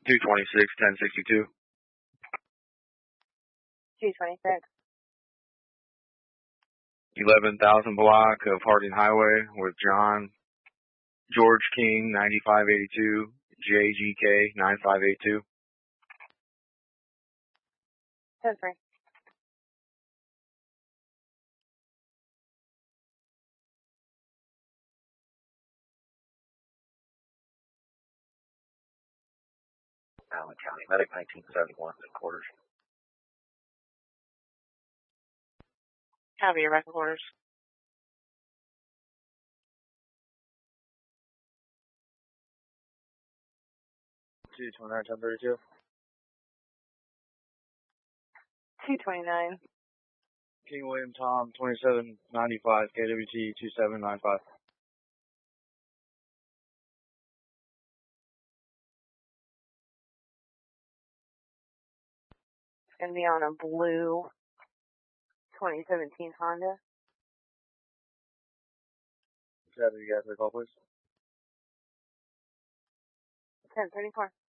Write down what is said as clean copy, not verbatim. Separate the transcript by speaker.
Speaker 1: 226, 1062.
Speaker 2: 226.
Speaker 1: 11,000 block of Harding Highway with George King, 9582, JGK, 9582.
Speaker 2: 10-3.
Speaker 3: Allen County Medic, 1971, quarters.
Speaker 2: Copy your record orders.
Speaker 1: Two 1032.
Speaker 2: 229.
Speaker 1: King William Tom, 2795, KWT 2795.
Speaker 2: It's going to be on a blue 2017 Honda.
Speaker 1: Copy, you guys, call please.
Speaker 2: 1034.